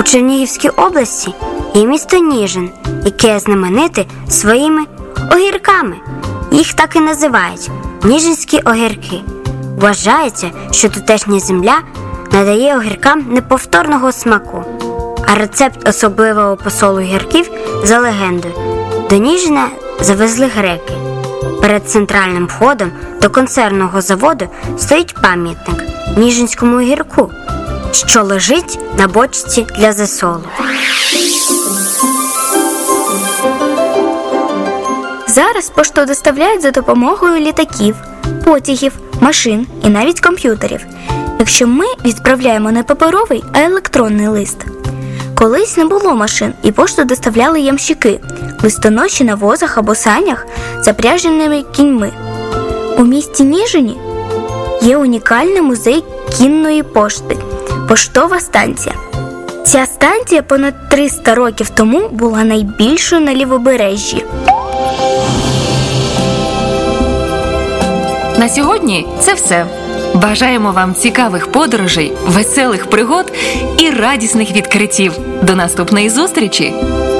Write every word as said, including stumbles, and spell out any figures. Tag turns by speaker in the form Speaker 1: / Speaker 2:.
Speaker 1: Чернігівській області є місто Ніжин, яке знамените своїми огірками. Їх так і називають – ніжинські огірки. Вважається, що тутешня земля надає огіркам неповторного смаку. А рецепт особливого посолу огірків, за легендою, до Ніжина завезли греки. Перед центральним входом до консервного заводу стоїть пам'ятник ніжинському огірку, що лежить на бочці для засолу.
Speaker 2: Зараз пошту доставляють за допомогою літаків, потягів, машин і навіть комп'ютерів, якщо ми відправляємо не паперовий, а електронний лист. Колись не було машин і пошту доставляли ямщики, листоноші на возах або санях, запряженими кіньми. У місті Ніжині є унікальний музей кінної пошти – поштова станція. Ця станція понад триста років тому була найбільшою на Лівобережжі.
Speaker 3: На сьогодні це все. Бажаємо вам цікавих подорожей, веселих пригод і радісних відкриттів. До наступної зустрічі!